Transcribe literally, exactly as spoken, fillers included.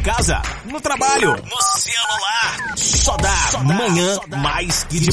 casa, no trabalho, no celular. Só dá Manhã Mais que de